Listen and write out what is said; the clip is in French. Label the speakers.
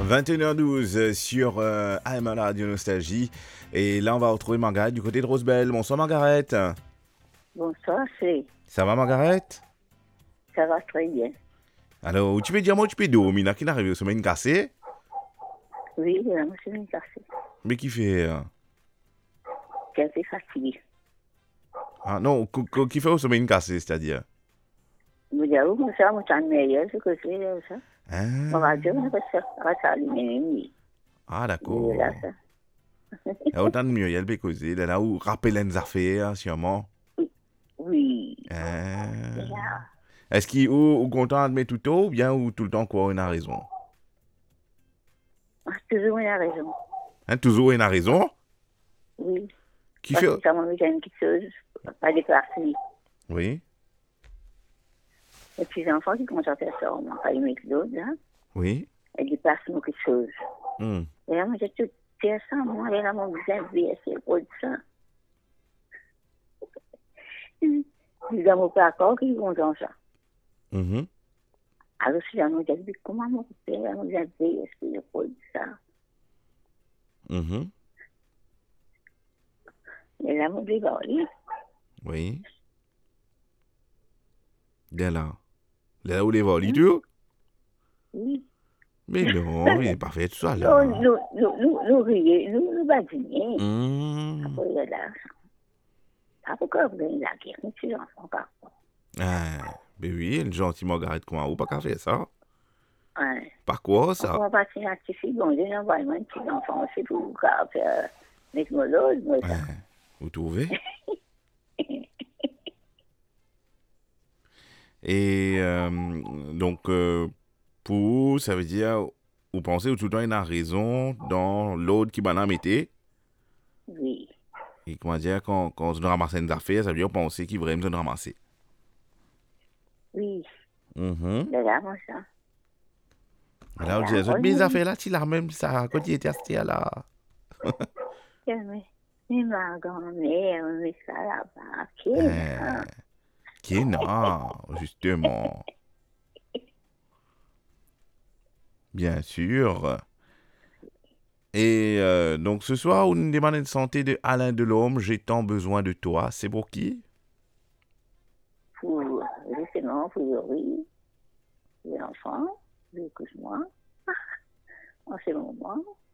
Speaker 1: 21h12 sur AMA la Radio Nostalgie. Et là, on va retrouver Margaret du côté de Rosebelle. Bonsoir Margaret.
Speaker 2: Bonsoir, c'est.
Speaker 1: Ça va Margaret?
Speaker 2: Ça va très bien.
Speaker 1: Alors, tu peux dire moi, tu peux dormir, qui n'arrive au semaine cassée?
Speaker 2: Oui, je me suis cassée.
Speaker 1: Mais qui fait
Speaker 2: J'ai été fatiguée.
Speaker 1: Ah non, qui fait au semaine cassée, c'est-à-dire?
Speaker 2: Je dis, moi, ça, moi, t'en meilleur, c'est que c'est ça. On va dire, on va ça allumer.
Speaker 1: Ah d'accord.
Speaker 2: Là, ça.
Speaker 1: Il y a autant de mieux, il y a le causer. Là, où rappeler les affaires, sûrement.
Speaker 2: Oui.
Speaker 1: Est-ce qu'il est content de mettre tout ou bien ou tout le temps quoi, on a raison?
Speaker 2: Toujours, on a raison.
Speaker 1: Hein, toujours on a raison?
Speaker 2: Oui.
Speaker 1: Qui
Speaker 2: Parce
Speaker 1: fait?
Speaker 2: que ça m'a mis une petite chose, pas déclarée.
Speaker 1: Oui.
Speaker 2: Et puis, les enfants qui commencent à faire ça, on n'a pas aimé que d'autres, hein.
Speaker 1: Oui.
Speaker 2: Et ils passent nous quelque chose.
Speaker 1: Mm.
Speaker 2: Et là, moi, j'ai tout fait ça, moi, et là, mon cousin, c'est pour ça. Ils ont pas d'accord qu'ils vont dans ça.
Speaker 1: Mm-hmm.
Speaker 2: Alors, si j'en ai dit, comment mon père nous a dit, est-ce qu'il a pas dit ça?
Speaker 1: Mm-hmm.
Speaker 2: Et là, mon dit, oui.
Speaker 1: Oui. Là où les vols, tout?
Speaker 2: Oui.
Speaker 1: Mais non, il n'est pas fait tout ça, là.
Speaker 2: Nous rions, nous badinons.
Speaker 1: Mm.
Speaker 2: Après, il y a de l'argent. Après, quand vous avez la guerre, nous sommes enfants, par contre.
Speaker 1: Ah, ben oui, une gentille Margaret, comment ou pas qu'à faire ça?
Speaker 2: Ouais.
Speaker 1: Par quoi, ça?
Speaker 2: On va passer à petit fille, bon, j'ai envoyé un petit enfant aussi pour faire mettre mon lot, moi, ça.
Speaker 1: Vous trouvez? Et donc, pour vous, ça veut dire, vous pensez que tout le temps il a raison dans l'autre qui m'a metté?
Speaker 2: Oui.
Speaker 1: Et comment dire, quand on se ramasse une affaire, ça veut dire penser qu'il vraiment se ramasser.
Speaker 2: Oui.
Speaker 1: Mm-hmm.
Speaker 2: Là, moi, ça.
Speaker 1: Alors, je dis, mes affaires là, tu l'as même ça, quand il était assis là.
Speaker 2: Mais ma grand-mère, mais ça là-bas,
Speaker 1: Qui non, justement. Bien sûr. Et donc ce soir, on nous demande une santé de Alain Delhomme. J'ai tant besoin de toi. C'est pour qui?
Speaker 2: Pour, justement, pour Yori, les enfants, les couches-moi, en ce moment.